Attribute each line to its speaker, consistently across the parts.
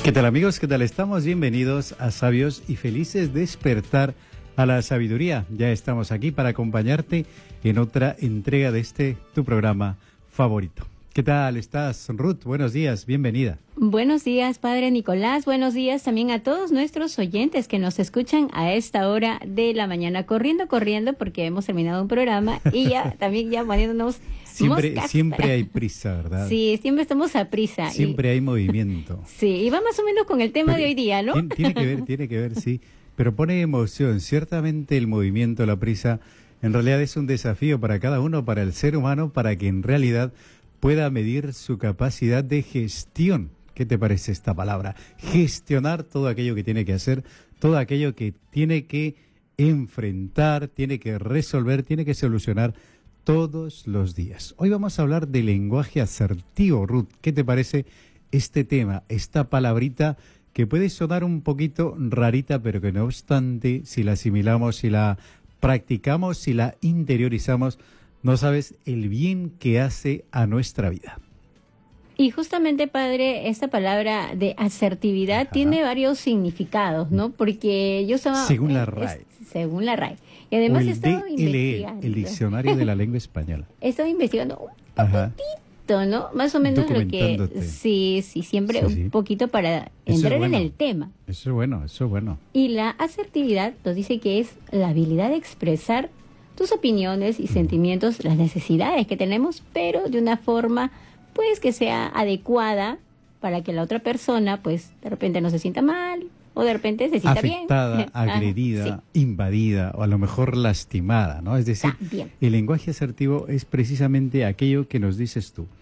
Speaker 1: ¿Qué tal, amigos? ¿Qué tal estamos? Bienvenidos a Sabios y Felices Despertar a la Sabiduría. Ya estamos aquí para acompañarte en otra entrega de tu programa favorito. ¿Qué tal estás, Ruth? Buenos días, bienvenida.
Speaker 2: Buenos días, Padre Nicolás. Buenos días también a todos nuestros oyentes que nos escuchan a esta hora de la mañana. Corriendo, porque hemos terminado un programa y ya también ya poniéndonos
Speaker 1: Siempre hay prisa, ¿verdad?
Speaker 2: Sí, siempre estamos a prisa.
Speaker 1: Siempre hay movimiento.
Speaker 2: Sí, y va más o menos con el tema de hoy día, ¿no?
Speaker 1: Tiene que ver, sí. Pero pone emoción. Ciertamente el movimiento, la prisa, en realidad es un desafío para cada uno, para el ser humano, para que en realidad pueda medir su capacidad de gestión. ¿Qué te parece esta palabra? Gestionar todo aquello que tiene que hacer, todo aquello que tiene que enfrentar, tiene que resolver, tiene que solucionar todos los días. Hoy vamos a hablar de lenguaje asertivo, Ruth. ¿Qué te parece este tema, esta palabrita que puede sonar un poquito rarita, pero que no obstante, si la asimilamos, si la practicamos, si la interiorizamos, no sabes el bien que hace a nuestra vida?
Speaker 2: Y justamente, Padre, esta palabra de asertividad tiene varios significados, ¿no? Porque yo estaba...
Speaker 1: Según la RAE.
Speaker 2: Según la RAE. Y además estaba investigando.
Speaker 1: El Diccionario de la Lengua Española.
Speaker 2: Estaba investigando un poquitito, ¿no? Más o menos lo que... Sí, siempre un poquito para entrar en el tema.
Speaker 1: Eso es bueno, eso es bueno.
Speaker 2: Y la asertividad nos dice que es la habilidad de expresar tus opiniones y sentimientos, las necesidades que tenemos, pero de una forma pues que sea adecuada para que la otra persona pues de repente no se sienta mal o de repente se sienta
Speaker 1: afectada,
Speaker 2: bien.
Speaker 1: agredida, invadida o a lo mejor lastimada, ¿no? Es decir, el lenguaje asertivo es precisamente aquello que nos dices tú.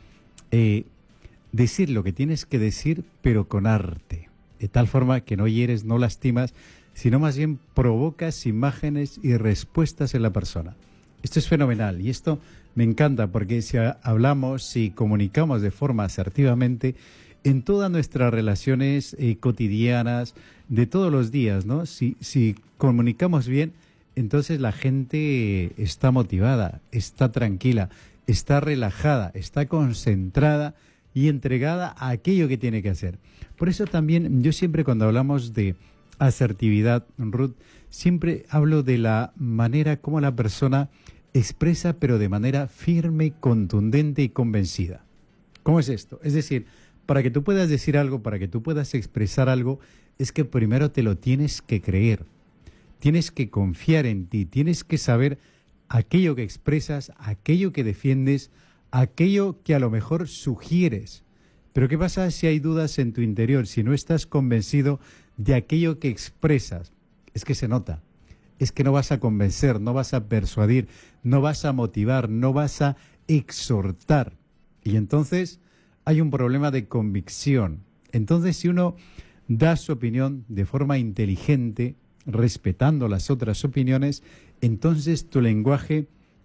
Speaker 1: Decir lo que tienes que decir, pero con arte, de tal forma que no hieres, no lastimas, sino más bien provocas imágenes y respuestas en la persona. Esto es fenomenal y esto me encanta porque si hablamos, si comunicamos de forma asertivamente en todas nuestras relaciones cotidianas de todos los días, ¿no? Si comunicamos bien, entonces la gente está motivada, está tranquila, está relajada, está concentrada y entregada a aquello que tiene que hacer. Por eso también yo siempre cuando hablamos de asertividad, Ruth, siempre hablo de la manera como la persona expresa, pero de manera firme, contundente y convencida. ¿Cómo es esto? Es decir, para que tú puedas decir algo, para que tú puedas expresar algo, es que primero te lo tienes que creer, tienes que confiar en ti, tienes que saber aquello que expresas, aquello que defiendes, aquello que a lo mejor sugieres. Pero ¿qué pasa si hay dudas en tu interior, si no estás convencido de aquello que expresas? Es que se nota, es que no vas a convencer, no vas a persuadir, no vas a motivar, no vas a exhortar. Y entonces hay un problema de convicción. Entonces si uno da su opinión de forma inteligente, respetando las otras opiniones, entonces tu lenguaje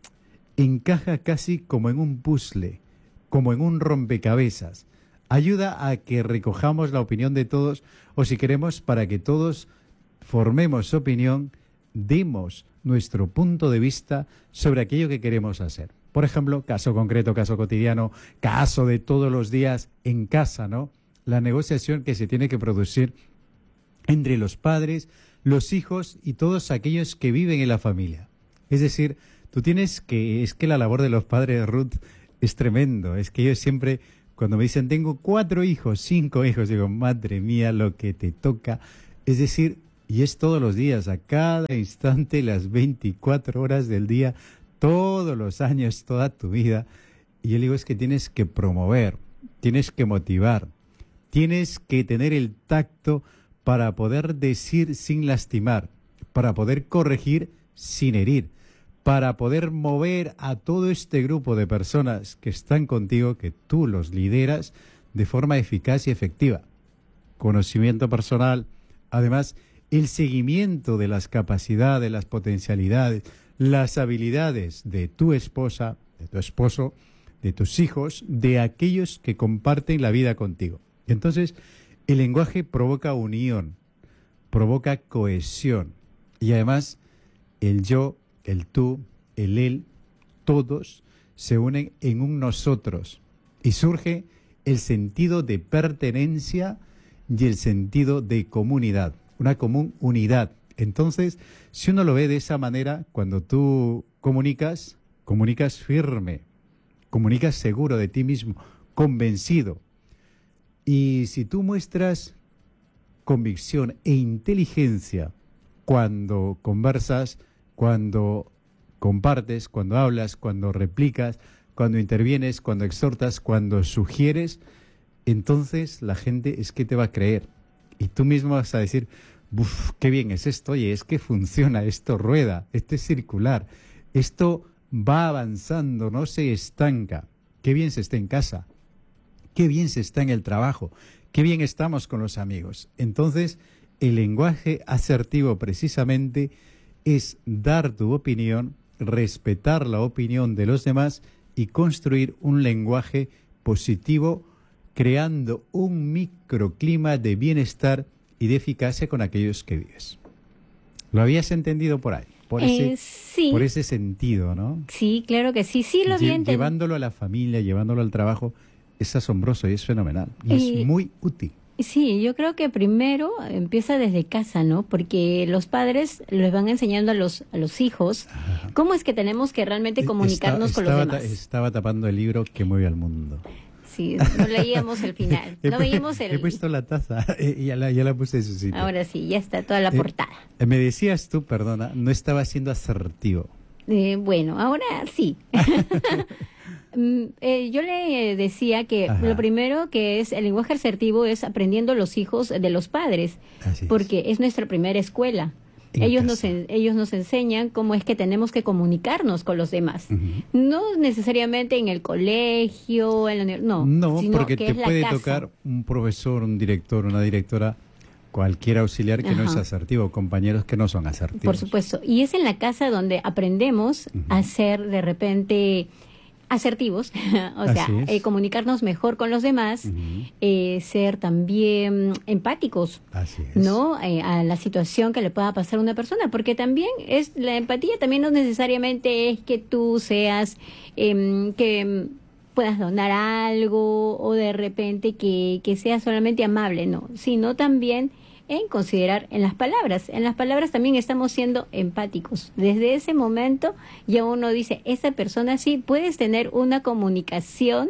Speaker 1: encaja casi como en un puzzle, como en un rompecabezas. Ayuda a que recojamos la opinión de todos, o si queremos, para que todos formemos opinión, demos nuestro punto de vista sobre aquello que queremos hacer. Por ejemplo, caso concreto, caso cotidiano, caso de todos los días en casa, ¿no? La negociación que se tiene que producir entre los padres, los hijos y todos aquellos que viven en la familia. Es decir, es que la labor de los padres, Ruth, es tremendo. Es que yo siempre, cuando me dicen, tengo 4 hijos, 5 hijos, digo, madre mía, lo que te toca. Es decir, y es todos los días, a cada instante, las 24 horas del día, todos los años, toda tu vida. Y yo digo, es que tienes que promover, tienes que motivar, tienes que tener el tacto para poder decir sin lastimar, para poder corregir sin herir, para poder mover a todo este grupo de personas que están contigo, que tú los lideras de forma eficaz y efectiva. Conocimiento personal, además, el seguimiento de las capacidades, de las potencialidades, las habilidades de tu esposa, de tu esposo, de tus hijos, de aquellos que comparten la vida contigo. Entonces, el lenguaje provoca unión, provoca cohesión y además el yo, el tú, el él, todos se unen en un nosotros y surge el sentido de pertenencia y el sentido de comunidad, una común unidad. Entonces, si uno lo ve de esa manera, cuando tú comunicas, comunicas firme, comunicas seguro de ti mismo, convencido. Y si tú muestras convicción e inteligencia cuando conversas, cuando compartes, cuando hablas, cuando replicas, cuando intervienes, cuando exhortas, cuando sugieres, entonces la gente es que te va a creer. Y tú mismo vas a decir, ¡buf, qué bien es esto! Oye, es que funciona, esto rueda, esto es circular, esto va avanzando, no se estanca. Qué bien se está en casa, qué bien se está en el trabajo, qué bien estamos con los amigos. Entonces, el lenguaje asertivo precisamente es dar tu opinión, respetar la opinión de los demás y construir un lenguaje positivo, creando un microclima de bienestar y de eficacia con aquellos que vives. ¿Lo habías entendido por ahí?
Speaker 2: Sí.
Speaker 1: Por ese sentido, ¿no?
Speaker 2: Sí, claro que sí, sí lo vi entendido.
Speaker 1: Llevándolo a la familia, llevándolo al trabajo, es asombroso y es fenomenal. Y es muy útil.
Speaker 2: Sí, yo creo que primero empieza desde casa, ¿no? Porque los padres les van enseñando a los hijos cómo es que tenemos que realmente comunicarnos con los demás.
Speaker 1: Estaba tapando el libro que mueve al mundo.
Speaker 2: Sí, no leíamos el final. No veíamos el...
Speaker 1: He puesto la taza y ya la puse en su sitio.
Speaker 2: Ahora sí, ya está toda la portada.
Speaker 1: Me decías tú, perdona, no estaba siendo asertivo.
Speaker 2: Bueno, ahora sí. Yo le decía que lo primero que es el lenguaje asertivo es aprendiendo los hijos de los padres, porque es nuestra primera escuela. Ellos nos enseñan cómo es que tenemos que comunicarnos con los demás. No necesariamente en el colegio,
Speaker 1: no,
Speaker 2: sino
Speaker 1: porque
Speaker 2: que
Speaker 1: te
Speaker 2: es
Speaker 1: puede
Speaker 2: la casa.
Speaker 1: tocar un profesor, un director, una directora, cualquier auxiliar que no es asertivo, compañeros que no son asertivos.
Speaker 2: Por supuesto. Y es en la casa donde aprendemos a ser de repente asertivos, o sea, comunicarnos mejor con los demás, ser también empáticos, ¿no? A la situación que le pueda pasar a una persona, porque también la empatía también no necesariamente es que tú seas, que puedas donar algo o de repente que seas solamente amable, no, sino también en considerar en las palabras. En las palabras también estamos siendo empáticos. Desde ese momento ya uno dice, esa persona sí, puedes tener una comunicación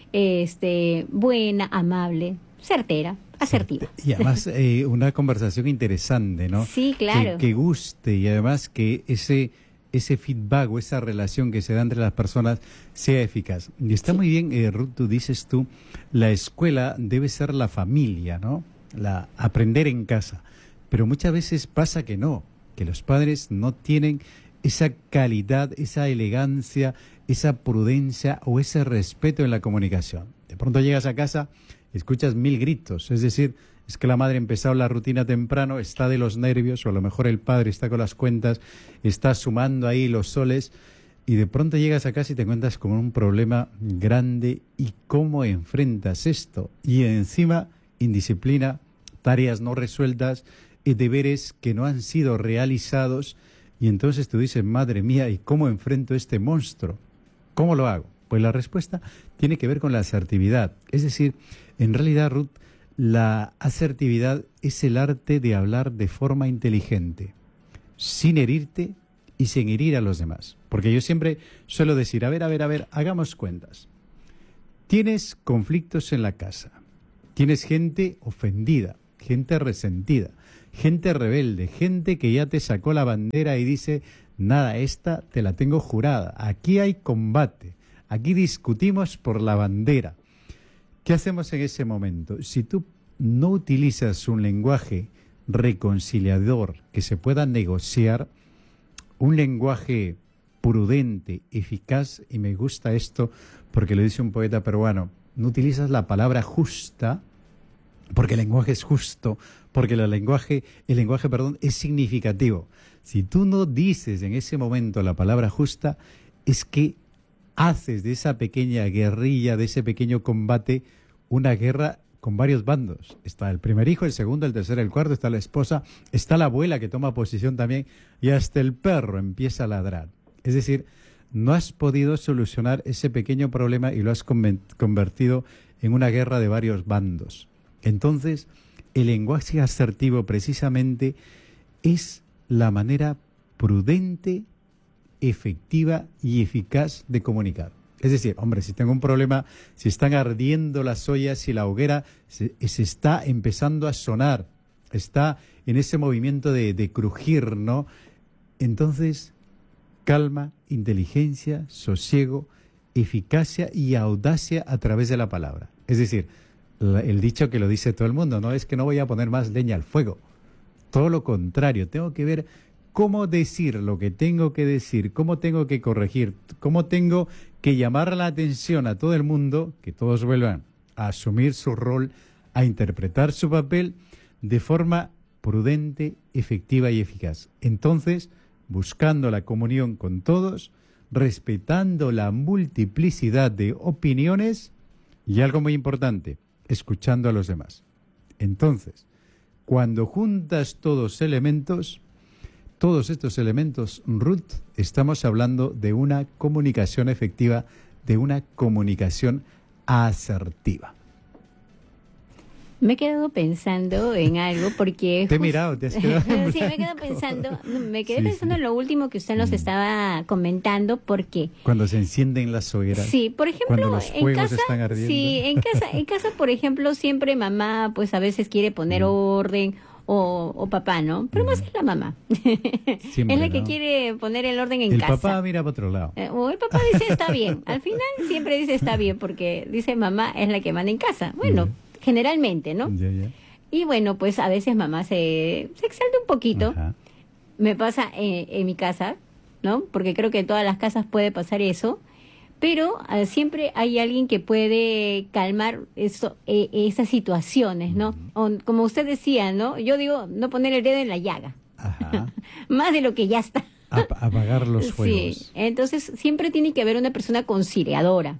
Speaker 2: buena, amable, certera, asertiva.
Speaker 1: Y además una conversación interesante, ¿no?
Speaker 2: Sí, claro.
Speaker 1: Que guste y además que ese feedback o esa relación que se da entre las personas sea eficaz. Y está muy bien, Ruth, dices tú, la escuela debe ser la familia, ¿no? Aprender en casa, pero muchas veces pasa que no, que los padres no tienen esa calidad, esa elegancia, esa prudencia o ese respeto en la comunicación. De pronto llegas a casa, escuchas 1000 gritos, es decir, es que la madre ha empezado la rutina temprano, está de los nervios, o a lo mejor el padre está con las cuentas, está sumando ahí los soles, y de pronto llegas a casa y te encuentras con un problema grande. ¿Y cómo enfrentas esto? Y encima indisciplina, tareas no resueltas, deberes que no han sido realizados, y entonces tú dices, madre mía, ¿y cómo enfrento este monstruo? ¿Cómo lo hago? Pues la respuesta tiene que ver con la asertividad. Es decir, en realidad, Ruth, la asertividad es el arte de hablar de forma inteligente, sin herirte y sin herir a los demás. Porque yo siempre suelo decir, a ver, hagamos cuentas. Tienes conflictos en la casa. Tienes gente ofendida, gente resentida, gente rebelde, gente que ya te sacó la bandera y dice, nada, esta te la tengo jurada. Aquí hay combate, aquí discutimos por la bandera. ¿Qué hacemos en ese momento? Si tú no utilizas un lenguaje reconciliador que se pueda negociar, un lenguaje prudente, eficaz, y me gusta esto porque lo dice un poeta peruano, no utilizas la palabra justa, porque el lenguaje es justo, porque el lenguaje, es significativo. Si tú no dices en ese momento la palabra justa, es que haces de esa pequeña guerrilla, de ese pequeño combate, una guerra con varios bandos. Está el primer hijo, el segundo, el tercero, el cuarto, está la esposa, está la abuela que toma posición también, y hasta el perro empieza a ladrar. Es decir, no has podido solucionar ese pequeño problema y lo has convertido en una guerra de varios bandos. Entonces, el lenguaje asertivo precisamente es la manera prudente, efectiva y eficaz de comunicar. Es decir, hombre, si tengo un problema, si están ardiendo las ollas, si la hoguera se está empezando a sonar, está en ese movimiento de crujir, ¿no? Entonces, calma, inteligencia, sosiego, eficacia y audacia a través de la palabra. Es decir, el dicho que lo dice todo el mundo, no es que no voy a poner más leña al fuego. Todo lo contrario, tengo que ver cómo decir lo que tengo que decir, cómo tengo que corregir, cómo tengo que llamar la atención a todo el mundo, que todos vuelvan a asumir su rol, a interpretar su papel de forma prudente, efectiva y eficaz. Entonces, buscando la comunión con todos, respetando la multiplicidad de opiniones y algo muy importante, escuchando a los demás. Entonces, cuando juntas todos estos elementos, Ruth, estamos hablando de una comunicación efectiva, de una comunicación asertiva.
Speaker 2: Me he quedado pensando en algo porque...
Speaker 1: Te he mirado, te has quedado...
Speaker 2: Sí, me quedé pensando en lo último que usted nos estaba comentando porque...
Speaker 1: Cuando se encienden las hogueras.
Speaker 2: Sí, por ejemplo,
Speaker 1: cuando los fuegos están ardiendo.
Speaker 2: Sí, en casa, por ejemplo, siempre mamá, pues a veces quiere poner orden o papá, ¿no? Pero más es la mamá. Siempre, es la que quiere poner el orden en casa.
Speaker 1: El papá mira para otro lado.
Speaker 2: O el papá dice está bien. Al final siempre dice está bien porque dice mamá es la que manda en casa. Bueno... Generalmente, ¿no? Y bueno, pues a veces mamá se exalta un poquito.
Speaker 1: Ajá.
Speaker 2: Me pasa en mi casa, ¿no? Porque creo que en todas las casas puede pasar eso. Pero siempre hay alguien que puede calmar esas situaciones, ¿no? Como usted decía, ¿no? Yo digo, no poner el dedo en la llaga.
Speaker 1: Ajá.
Speaker 2: Más de lo que ya está.
Speaker 1: Apagar los fuegos.
Speaker 2: Sí, entonces siempre tiene que haber una persona conciliadora.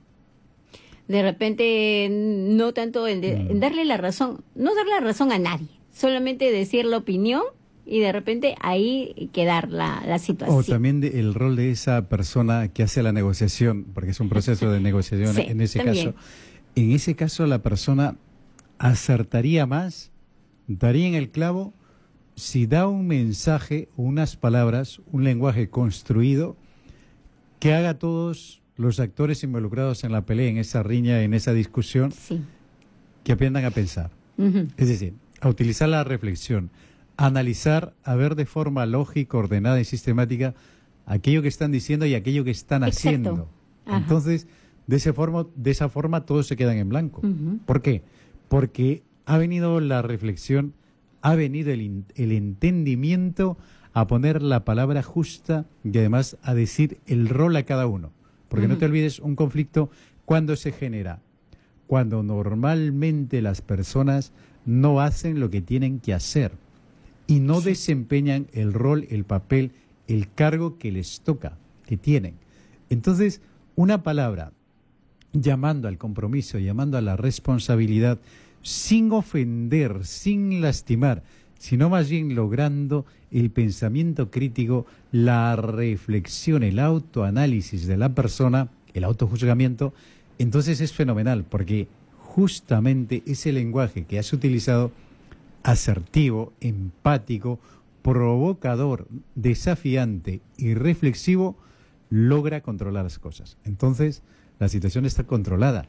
Speaker 2: De repente, no tanto en darle la razón, no darle la razón a nadie, solamente decir la opinión y de repente ahí quedar la situación.
Speaker 1: O también el rol de esa persona que hace la negociación, porque es un proceso de negociación sí, en ese también. Caso. En ese caso la persona acertaría más, daría en el clavo, si da un mensaje, unas palabras, un lenguaje construido, que haga a todos los actores involucrados en la pelea, en esa riña, en esa discusión, sí, que aprendan a pensar. Es decir, a utilizar la reflexión, a analizar, a ver de forma lógica, ordenada y sistemática aquello que están diciendo y aquello que están haciendo. Entonces, de esa forma todos se quedan en blanco. ¿Por qué? Porque ha venido la reflexión, ha venido el entendimiento a poner la palabra justa y además a decir el rol a cada uno. Porque no te olvides, un conflicto, ¿cuándo se genera? Cuando normalmente las personas no hacen lo que tienen que hacer y no desempeñan el rol, el papel, el cargo que les toca, que tienen. Entonces, una palabra llamando al compromiso, llamando a la responsabilidad, sin ofender, sin lastimar, sino más bien logrando el pensamiento crítico, la reflexión, el autoanálisis de la persona, el autojuzgamiento, entonces es fenomenal, porque justamente ese lenguaje que has utilizado, asertivo, empático, provocador, desafiante y reflexivo, logra controlar las cosas. Entonces, la situación está controlada.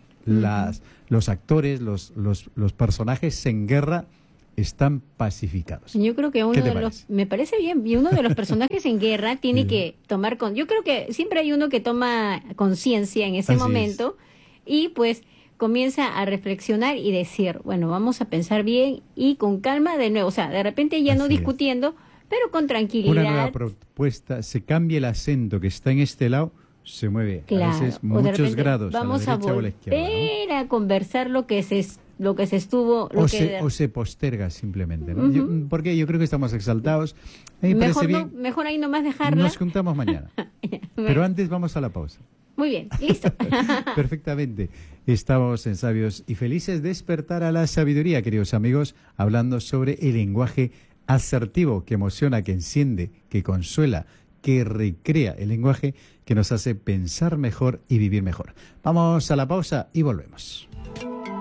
Speaker 1: Los actores, los personajes en guerra están pacificados.
Speaker 2: Yo creo que me parece bien, y uno de los personajes en guerra tiene que tomar yo creo que siempre hay uno que toma conciencia en ese momento y pues comienza a reflexionar y decir, bueno, vamos a pensar bien y con calma de nuevo, o sea, de repente ya no discutiendo, pero con tranquilidad.
Speaker 1: Una nueva propuesta, se cambia el acento que está en este lado, se mueve a veces muchos grados
Speaker 2: vamos
Speaker 1: a la derecha o a la izquierda.
Speaker 2: Vamos a volver a conversar lo que se estuvo...
Speaker 1: O se posterga simplemente, ¿no? Porque yo creo que estamos exaltados.
Speaker 2: Mejor ahí nomás dejarla.
Speaker 1: Nos juntamos mañana. Pero antes vamos a la pausa.
Speaker 2: Muy bien, listo.
Speaker 1: Perfectamente. Estamos en Sabios y Felices, despertar a la sabiduría, queridos amigos, hablando sobre el lenguaje asertivo que emociona, que enciende, que consuela, que recrea, el lenguaje que nos hace pensar mejor y vivir mejor. Vamos a la pausa y volvemos.